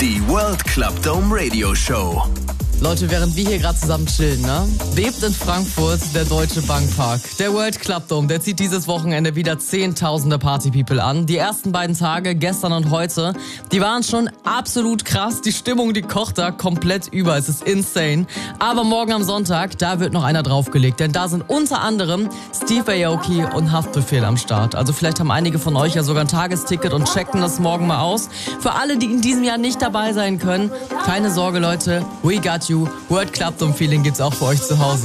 Die World Club Dome Radio Show. Leute, während wir hier gerade zusammen chillen, ne, bebt in Frankfurt der Deutsche Bankpark. Der World Club Dome, der zieht dieses Wochenende wieder Zehntausende Partypeople an. Die ersten beiden Tage, gestern und heute, die waren schon absolut krass. Die Stimmung, die kocht da komplett über. Es ist insane. Aber morgen am Sonntag, da wird noch einer draufgelegt. Denn da sind unter anderem Steve Aoki und Haftbefehl am Start. Also vielleicht haben einige von euch ja sogar ein Tagesticket und checken das morgen mal aus. Für alle, die in diesem Jahr nicht dabei sein können, keine Sorge, Leute. We got you. World Club Dome Feeling gibt's auch für euch zu Hause.